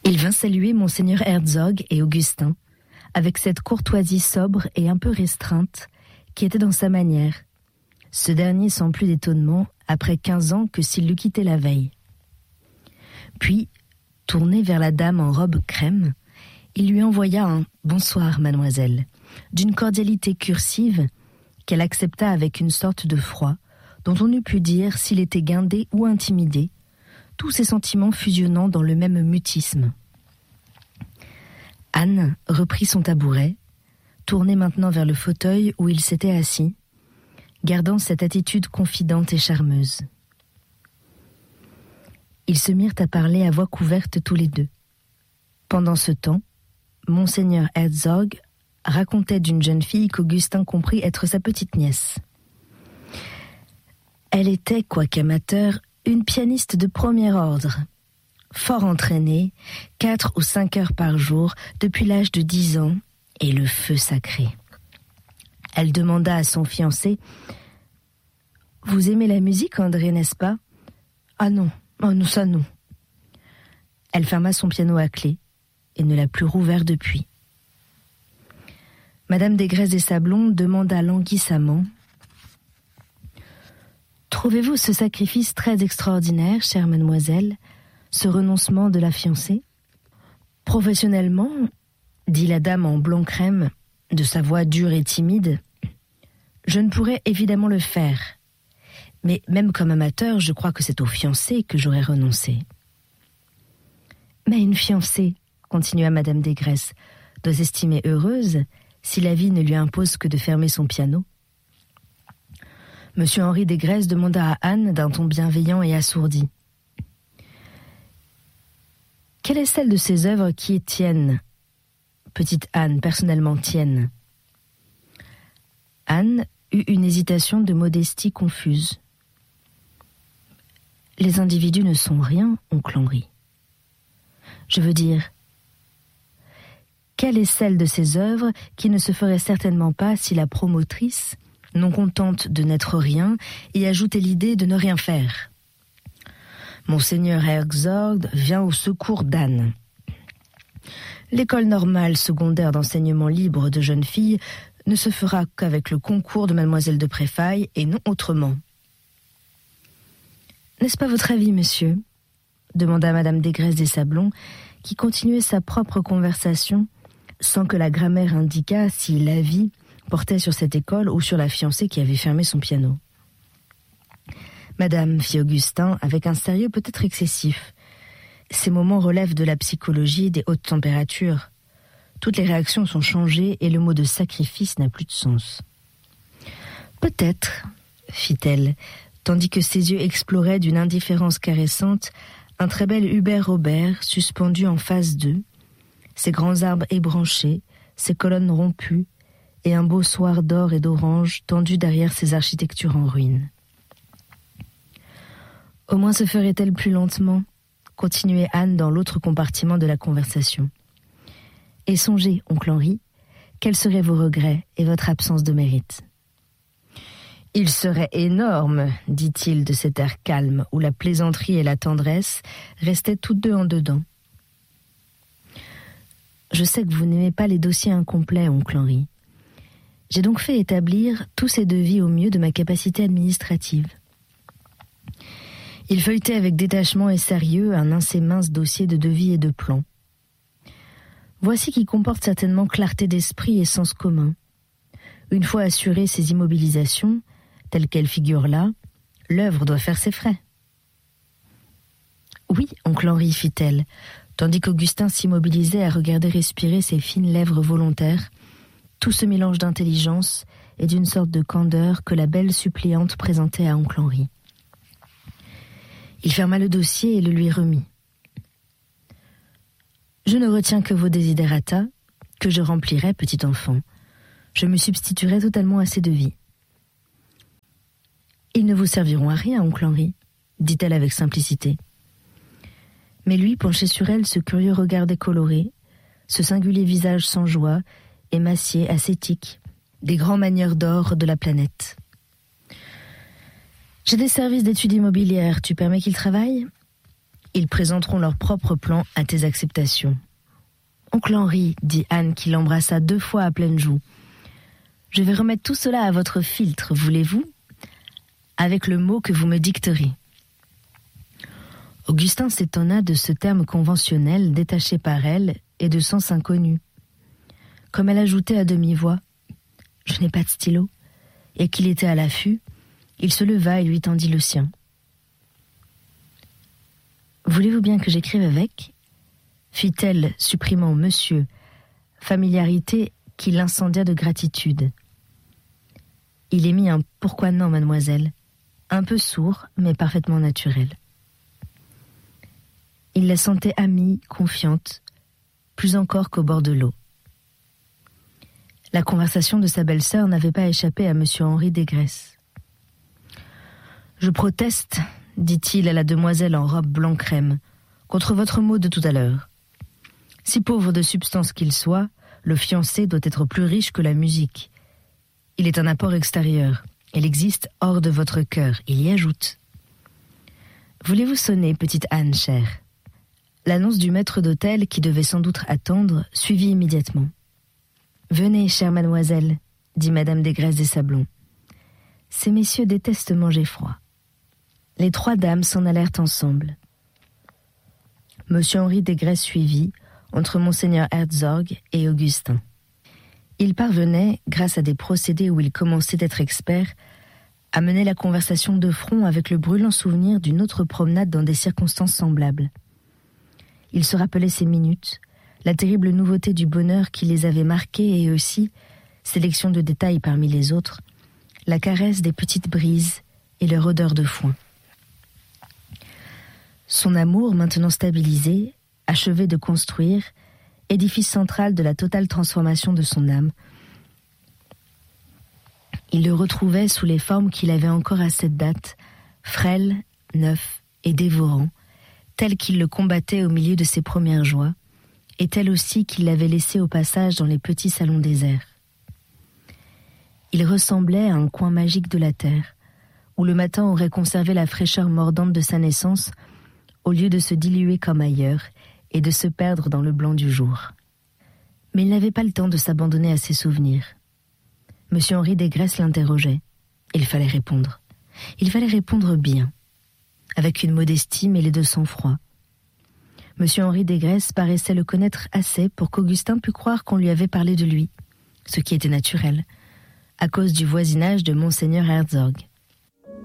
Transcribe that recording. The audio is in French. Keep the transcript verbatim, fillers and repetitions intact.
Il vint saluer monseigneur Herzog et Augustin, avec cette courtoisie sobre et un peu restreinte qui était dans sa manière, ce dernier sans plus d'étonnement après quinze ans que s'il l'eût quitté la veille. Puis, tourné vers la dame en robe crème, il lui envoya un « Bonsoir, mademoiselle », d'une cordialité cursive qu'elle accepta avec une sorte de froid, dont on eût pu dire s'il était guindé ou intimidé, tous ses sentiments fusionnant dans le même mutisme. Anne reprit son tabouret, tournée maintenant vers le fauteuil où il s'était assis, gardant cette attitude confidente et charmeuse. Ils se mirent à parler à voix couverte tous les deux. Pendant ce temps, monseigneur Herzog racontait d'une jeune fille qu'Augustin comprit être sa petite-nièce. Elle était, quoiqu'amateur, une pianiste de premier ordre, fort entraînée, quatre ou cinq heures par jour, depuis l'âge de dix ans, et le feu sacré. Elle demanda à son fiancé « Vous aimez la musique, André, n'est-ce pas ?»« Ah non, oh non, ça non. » Elle ferma son piano à clé et ne l'a plus rouvert depuis. Madame Desgresses des Sablons demanda languissamment « Trouvez-vous ce sacrifice très extraordinaire, chère mademoiselle, ce renoncement de la fiancée ?»« Professionnellement, dit la dame en blanc crème, de sa voix dure et timide, je ne pourrais évidemment le faire. Mais même comme amateur, je crois que c'est au fiancé que j'aurais renoncé. » « Mais une fiancée, continua Madame Desgresses, doit s'estimer heureuse si la vie ne lui impose que de fermer son piano. » Monsieur Henri Desgresses demanda à Anne d'un ton bienveillant et assourdi. « Quelle est celle de ces œuvres qui est tienne, petite Anne, personnellement tienne ?» Anne eut une hésitation de modestie confuse. « Les individus ne sont rien, oncle Henri. Je veux dire, quelle est celle de ces œuvres qui ne se ferait certainement pas si la promotrice, non contente de n'être rien, y ajoutait l'idée de ne rien faire? Monseigneur Herzog vient au secours d'Anne. L'école normale secondaire d'enseignement libre de jeunes filles ne se fera qu'avec le concours de mademoiselle de Préfaille et non autrement. N'est-ce pas votre avis, monsieur ? Demanda Madame Desgresses des Sablons, qui continuait sa propre conversation sans que la grammaire indiquât si l'avis portait sur cette école ou sur la fiancée qui avait fermé son piano. Madame, fit Augustin, avec un sérieux peut-être excessif. Ces moments relèvent de la psychologie des hautes températures. Toutes les réactions sont changées et le mot de sacrifice n'a plus de sens. Peut-être, fit-elle, tandis que ses yeux exploraient d'une indifférence caressante un très bel Hubert Robert suspendu en face d'eux, ses grands arbres ébranchés, ses colonnes rompues, et un beau soir d'or et d'orange tendu derrière ces architectures en ruine. Au moins se ferait-elle plus lentement, continuait Anne dans l'autre compartiment de la conversation. Et songez, oncle Henri, quels seraient vos regrets et votre absence de mérite? Il serait énorme, dit-il de cet air calme où la plaisanterie et la tendresse restaient toutes deux en dedans. Je sais que vous n'aimez pas les dossiers incomplets, oncle Henri. J'ai donc fait établir tous ces devis au mieux de ma capacité administrative. Il feuilletait avec détachement et sérieux un assez mince dossier de devis et de plans. Voici qui comporte certainement clarté d'esprit et sens commun. Une fois assurées ces immobilisations, telles qu'elles figurent là, l'œuvre doit faire ses frais. Oui, oncle Henri, fit-elle, tandis qu'Augustin s'immobilisait à regarder respirer ses fines lèvres volontaires, tout ce mélange d'intelligence et d'une sorte de candeur que la belle suppliante présentait à oncle Henri. Il ferma le dossier et le lui remit. « Je ne retiens que vos desiderata, que je remplirai, petit enfant. Je me substituerai totalement à ces devis. » « Ils ne vous serviront à rien, oncle Henri, » dit-elle avec simplicité. Mais lui penchait sur elle ce curieux regard décoloré, ce singulier visage sans joie, émacié, ascétique, des grands manieurs d'or de la planète. « J'ai des services d'études immobilières, tu permets qu'ils travaillent ? Ils présenteront leur propre plan à tes acceptations. Oncle Henri, dit Anne qui l'embrassa deux fois à pleine joue. Je vais remettre tout cela à votre philtre, voulez-vous ? Avec le mot que vous me dicterez. Augustin s'étonna de ce terme conventionnel détaché par elle et de sens inconnu. Comme elle ajoutait à demi-voix « Je n'ai pas de stylo » et qu'il était à l'affût, il se leva et lui tendit le sien. « Voulez-vous bien que j'écrive avec ?» fit-elle, supprimant « monsieur », familiarité qui l'incendia de gratitude. Il émit un « pourquoi non, mademoiselle ?» un peu sourd, mais parfaitement naturel. Il la sentait amie, confiante, plus encore qu'au bord de l'eau. La conversation de sa belle-sœur n'avait pas échappé à monsieur Henri Desgresses. « Je proteste, dit-il à la demoiselle en robe blanc-crème, contre votre mot de tout à l'heure. Si pauvre de substance qu'il soit, le fiancé doit être plus riche que la musique. Il est un apport extérieur. Il existe hors de votre cœur. Il y ajoute. Voulez-vous sonner, petite Anne, chère ? L'annonce du maître d'hôtel, qui devait sans doute attendre, suivit immédiatement. Venez, chère mademoiselle, dit madame Desgresses des Sablons. Ces messieurs détestent manger froid. Les trois dames s'en allèrent ensemble. Monsieur Henri Desgresses suivit, entre monseigneur Herzog et Augustin. Il parvenait, grâce à des procédés où il commençait d'être expert, à mener la conversation de front avec le brûlant souvenir d'une autre promenade dans des circonstances semblables. Il se rappelait ces minutes, la terrible nouveauté du bonheur qui les avait marqués et aussi, sélection de détails parmi les autres, la caresse des petites brises et leur odeur de foin. Son amour, maintenant stabilisé, achevé de construire, édifice central de la totale transformation de son âme. Il le retrouvait sous les formes qu'il avait encore à cette date, frêle, neuf et dévorant, tel qu'il le combattait au milieu de ses premières joies, et tel aussi qu'il l'avait laissé au passage dans les petits salons déserts. Il ressemblait à un coin magique de la terre, où le matin aurait conservé la fraîcheur mordante de sa naissance, au lieu de se diluer comme ailleurs, et de se perdre dans le blanc du jour. Mais il n'avait pas le temps de s'abandonner à ses souvenirs. Monsieur Henri Desgresses l'interrogeait. Il fallait répondre. Il fallait répondre bien, avec une modestie mêlée de sang-froid. Monsieur Henri Desgresses paraissait le connaître assez pour qu'Augustin pût croire qu'on lui avait parlé de lui, ce qui était naturel, à cause du voisinage de monseigneur Herzog.